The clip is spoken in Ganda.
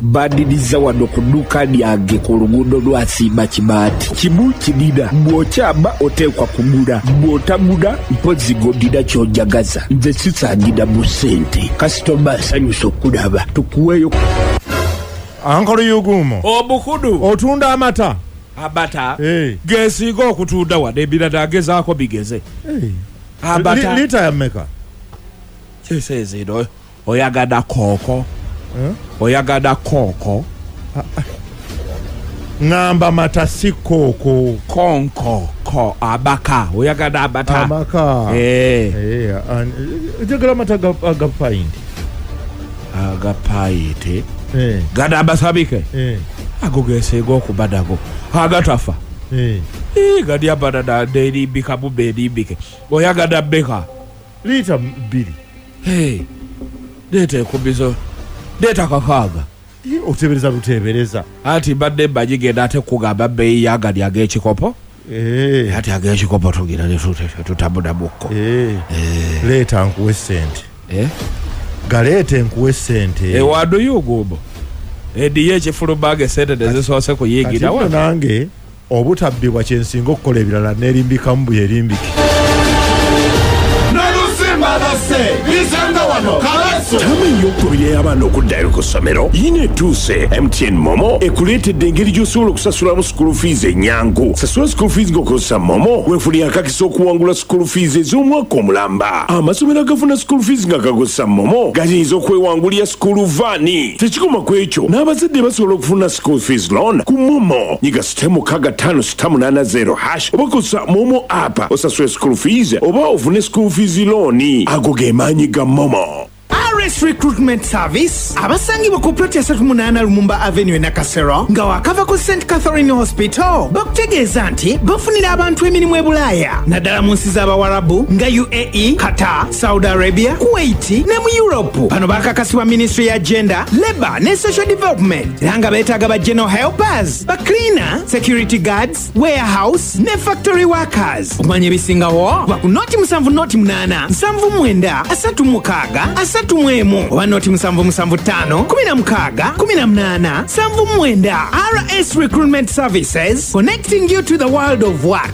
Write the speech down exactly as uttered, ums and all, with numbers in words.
badiriza wano ku dduuka lyange ku luguudo lwa Simba Kibaati. Kimu kidina bw'okyama oteekwa kugula, bw'otagula mpozi gondina ky'ojagaza. Nze sisaanira mu ssente. Kasitoma asanyusa okulaba tukuweeyo. Ankolo Yugumo. Obukudu. Otunda amata. Abata. Hey. Gesiga okutunda wadde ebirala agezaako bigeze. Hey. Abata. Li, lita ya mmeka? Kisezero oyagada kooko. Huh? Oyagada kooko. Ngamba mata si kooko. Konko ko abaka. Oyagada abata. Abaka. Eh. Eh, jagala mata agapaindi. Agapaindi. Eh. Gada abasabike. Eh. Ago gesiga okubadago. Agatafa. Eh. Eh, gadi abada deri bika bubedi bike. Oyagada beka. Lita bili. Hey. Dete kubizo. Deta kakaga. Otebereza lutebereza. Ati badde bajigenda ate kugamba beyi yagali ag'ekikopo. Eh. Ati ag'ekikopo tugira ne tutabuda bukko. Eh. Eh. Leta nkuwe sente. Eh. Galete nkuwe sente. E wado yugubo. Ediye ekifulu bage sente dezisoose kuyigira wa. Nange obutabbibwa kyensinga okukola ebirala n'erimbika mu buyerimbiki. Tamanyi okubiri y'abaana okuddayo ku ssomero yina etuuse. M T N Momo ekuleetedde engeri gy'osobola okusasulamu school fees ennyangu. Sasula school fees ng'okozesa Momo weefunira akakisa okuwangula school fees ez'omwaka omulamba. Amasomero agafuna school fees nga gakozesa Momo gayinza okwewangulira school vaani. Tekikoma ku ekyo n'abazadde basobola okufuna school fees loan ku Momo. Nyiga sita mukaaga ttaano sita munaana zero hash oba kozesa Momo app osasule school fees oba ofune school fees loan. Ago ge maanyi ga Momo. R S Recruitment Service abasangibwa ku plot ya three eighty-nine Lumumba Avenue na Kasero nga wakava ku Saint Catherine Hospital bakutegeeza nti bafunira abantu emirimu e Bulaaya naddala mu nsi z'Abawarabu nga U A E, Qatar, Saudi Arabia, Kuwait ne mu Europe. Bano bakakasibwa Ministry ya Gender, Labour ne Social Development era nga beetaaga ba general helpers, ba cleaner, security guards, warehouse ne factory workers. Okumanya ebisingawo kuba ku noti musanvu noti munaana nsanvu mwenda asatu mukaaga asatu mwemu oba noti musanvu musanvu ttaano kumi na mukaaga kumi na munaana nsanvu mwenda. R S Recruitment Services, connecting you to the world of work.